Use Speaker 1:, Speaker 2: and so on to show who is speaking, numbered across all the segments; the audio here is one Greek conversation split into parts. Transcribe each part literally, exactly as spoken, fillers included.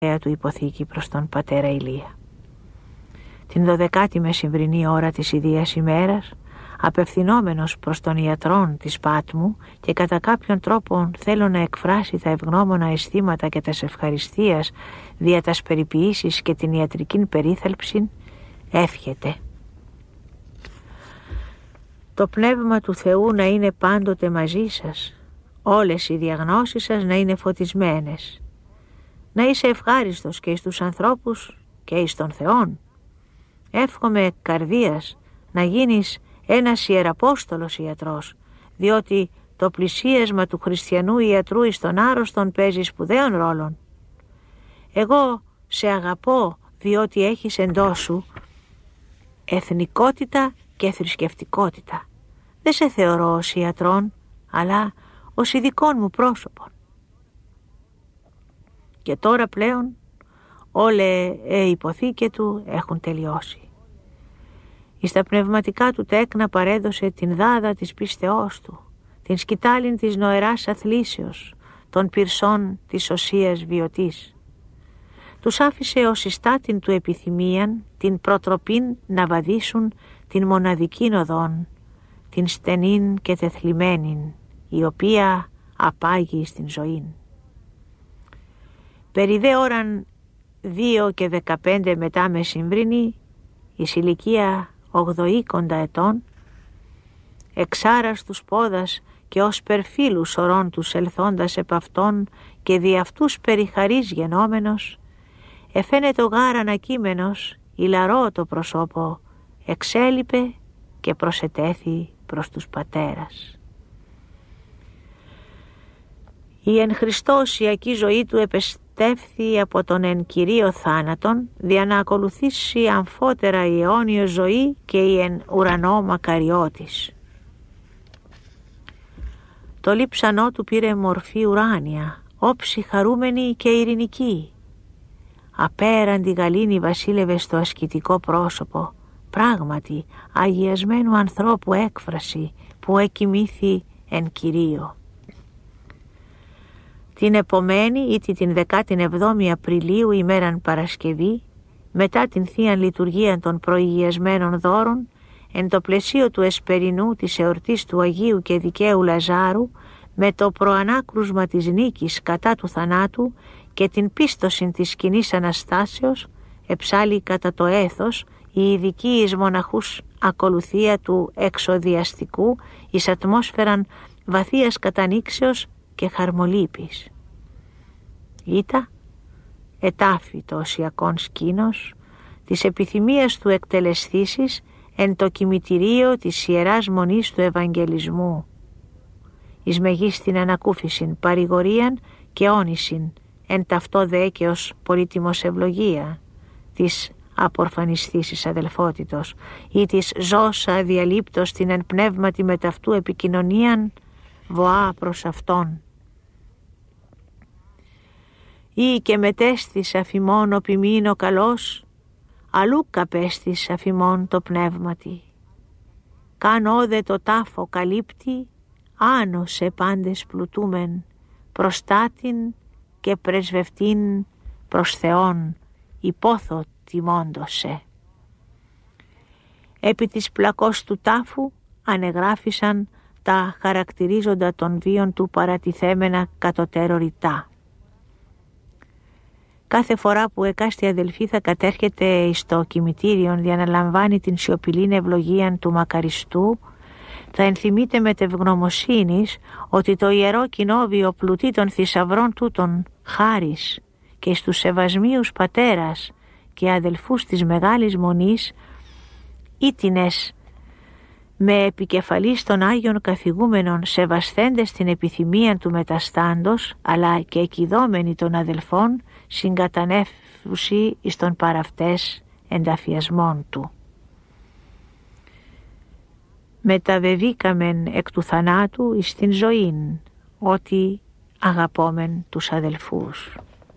Speaker 1: του υποθήκη προς τον πατέρα Ηλία. Την δωδεκάτη μεσημβρινή ώρα της ιδίας ημέρας, απευθυνόμενος προς τον ιατρόν της Πάτμου και κατά κάποιον τρόπο θέλω να εκφράσει τα ευγνώμονα αισθήματα και τας ευχαριστίας δια τας περιποιήσεις και την ιατρικήν περίθαλψην, εύχεται. Το πνεύμα του Θεού να είναι πάντοτε μαζί σας, όλες οι διαγνώσεις σας να είναι φωτισμένες, να είσαι ευχάριστος και εις τους ανθρώπους και εις τον Θεόν. Εύχομαι εκ καρδίας να γίνεις ένας ιεραπόστολος ιατρός, διότι το πλησίασμα του χριστιανού ιατρού εις τον άρρωστον παίζει σπουδαίων ρόλων. Εγώ σε αγαπώ διότι έχεις εντός σου εθνικότητα και θρησκευτικότητα. Δεν σε θεωρώ ως ιατρόν, αλλά ως ειδικών μου πρόσωπον. Και τώρα πλέον όλε ε υποθήκε του έχουν τελειώσει. Εις τα πνευματικά του τέκνα παρέδωσε την δάδα της πίστεώς του, την σκητάλην της νοεράς αθλήσεως, των πυρσών της οσίας βιωτής. Τους άφησε ως ιστάτην του επιθυμίαν, την προτροπήν να βαδίσουν την μοναδικήν οδόν, την στενήν και τεθλιμμένην, η οποία απάγει στην ζωήν. Περί δε ώραν δύο και δεκαπέντε μετά μεσημβρινή, εις ηλικία ογδοήκοντα ετών, εξάραστους πόδας και ως περφύλου σωρών τους ελθόντας επ' αυτόν και δι' αυτούς περιχαρής γενόμενος, εφαίνεται ο γάρ ανακείμενος, ηλαρό το προσώπο, εξέλιπε και προσετέθη προς τους πατέρας. Η εν χριστόσιακή ζωή του επεστεύθη από τον εν κυρίω θάνατον, δια να ακολουθήσει αμφότερα η αιώνιο ζωή και η εν ουρανό μακαριώτης. Το λείψανό του πήρε μορφή ουράνια, όψη χαρούμενη και ειρηνική. Απέραντη γαλήνη βασίλευε στο ασκητικό πρόσωπο, πράγματι αγιασμένου ανθρώπου έκφραση που εκοιμήθη εν κυρίω. Την επομένη ή την δεκάτη εβδόμη Απριλίου ημέραν Παρασκευή, μετά την Θείαν Λειτουργία των προηγιασμένων δώρων, εν το πλαισίο του εσπερινού της εορτής του Αγίου και Δικαίου Λαζάρου, με το προανάκρουσμα της νίκης κατά του θανάτου και την πίστοση της κοινής Αναστάσεως, εψάλλει κατά το έθος η ειδική εις μοναχούς ακολουθία του εξοδιαστικού εις ατμόσφαιραν βαθίας κατανήξεως και χαρμολύπης. Ήτα ετάφη το οσιακόν σκήνος της επιθυμίας του εκτελεσθήσεις εν το κημητηρίο της Ιεράς Μονής του Ευαγγελισμού, εις μεγίστην ανακούφισιν παρηγορίαν και όνησιν εν ταυτό δέκαιος πολύτιμος ευλογία της απορφανιστήσης αδελφότητος ή της ζώσα αδιαλείπτος την εν πνεύματι μεταυτού επικοινωνίαν βοά προς αυτόν. Ή και μετέστης αφημών ο ποιμήν ο καλός, αλλού καπέστης αφημών το πνεύματι. Καν όδε το τάφο καλύπτει, άνω σε πάντες πλουτούμεν, προστάτην και πρεσβευτήν προς Θεόν, υπόθω τιμώντωσε. Επί της πλακός του τάφου ανεγράφησαν τα χαρακτηρίζοντα των βίων του παρατηθέμενα κατωτέρω ρητά. Κάθε φορά που εκάστη αδελφή θα κατέρχεται στο κημητήριον για να λαμβάνει την σιωπηλήν ευλογίαν του μακαριστού, θα ενθυμείται με τευγνωμοσύνης ότι το ιερό κοινόβιο πλουτεί των θησαυρών τούτων χάρις και στους σεβασμίους πατέρας και αδελφούς της Μεγάλης Μονής, ήτινες με επικεφαλής των Άγιων καθηγούμενων σεβασθέντες την επιθυμία του μεταστάντος, αλλά και εκειδόμενοι των αδελφών συγκατανεύουσι εις των παραυτές ενταφιασμών του. Μεταβεβήκαμεν εκ του θανάτου εις την ζωήν, ότι αγαπόμεν τους αδελφούς.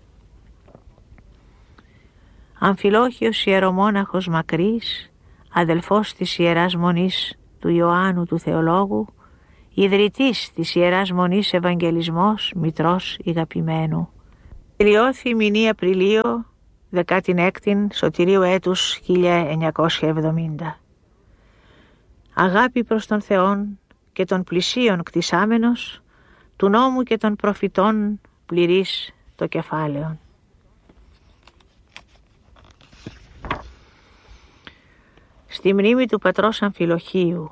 Speaker 1: Αμφιλόχιος ιερομόναχος Μακρύς, αδελφός της Ιεράς Μονής του Ιωάννου του Θεολόγου, ιδρυτής της Ιεράς Μονής Ευαγγελισμός, μητρός ηγαπημένου, Τελειώθη μηνύ Απριλίου, δεκάτη έκτη Σωτηρίου έτους χίλια εννιακόσια εβδομήντα. Αγάπη προς τον Θεόν και των πλησίων κτισάμενος, του νόμου και των προφητών πληρείς το κεφάλαιον. Στη μνήμη του πατρός Αμφιλοχίου,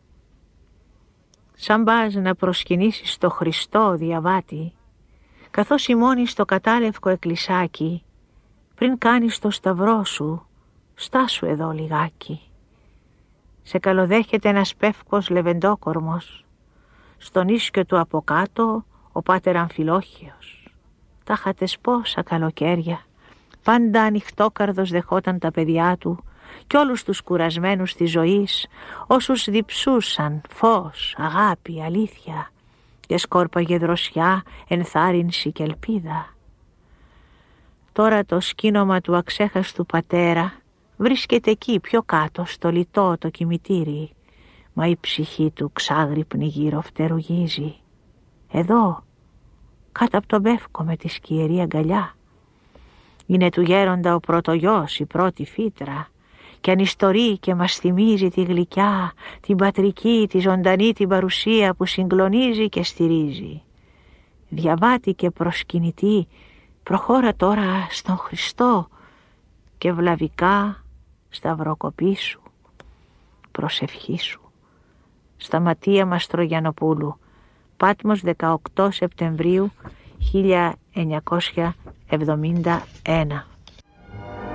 Speaker 1: σαν πας να προσκυνήσεις το Χριστό διαβάτη, καθώς ημώνεις στο κατάλευκο εκκλησάκι, πριν κάνεις το σταυρό σου, στάσου εδώ λιγάκι. Σε καλοδέχεται ένας πεύκος λεβεντόκορμος, στον ίσκιο του από κάτω ο πάτερ Αμφιλόχιος. Τάχατες πόσα καλοκαίρια, πάντα ανοιχτόκαρδος δεχόταν τα παιδιά του κι όλους τους κουρασμένους της ζωής, όσους διψούσαν φως, αγάπη, αλήθεια, και σκόρπαγε δροσιά, ενθάρρυνση και ελπίδα. Τώρα το σκήνομα του αξέχαστου πατέρα βρίσκεται εκεί πιο κάτω στο λιτό το κημητήρι, μα η ψυχή του ξάγρυπνη γύρω φτερουγίζει. Εδώ, κάτω από τον πεύκο με τη σκιερή αγκαλιά, είναι του γέροντα ο πρωτογιός, η πρώτη φύτρα, και ανιστορεί και μας θυμίζει τη γλυκιά, την πατρική, τη ζωντανή την παρουσία που συγκλονίζει και στηρίζει. Διαβάτη και προσκυνητή, προχώρα τώρα στον Χριστό και βλαβικά σταυροκοπήσου, προσευχήσου. Σταματία Μαστρογιαννοπούλου, Πάτμος δεκαοκτώ Σεπτεμβρίου χίλια εννιακόσια εβδομήντα ένα.